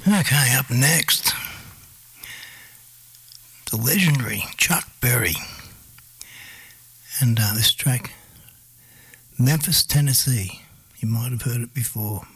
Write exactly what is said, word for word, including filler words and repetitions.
Okay, up next, the legendary Chuck Berry. And uh, this track, Memphis, Tennessee. You might have heard it before.